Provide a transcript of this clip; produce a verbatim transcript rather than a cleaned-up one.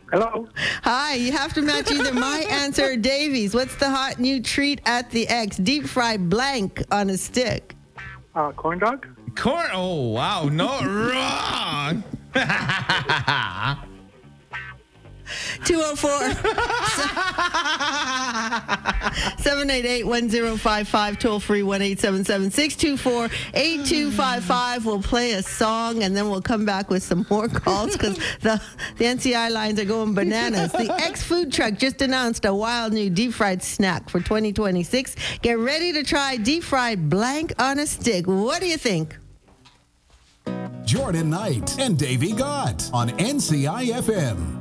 Hello. Hi, you have to match either my answer or Davey's. What's the hot new treat at the X? Deep fried blank on a stick. Uh, corn dog? Corn. Oh, wow. No, wrong. two oh four, seven eight eight, one oh five five, toll free one eight seven seven, six two four, eight two five five. We'll play a song and then we'll come back with some more calls because the, the N C I lines are going bananas. The X food truck just announced a wild new deep fried snack for twenty twenty-six. Get ready to try deep fried blank on a stick. What do you think? Jordan Knight and Davey Gott on N C I F M.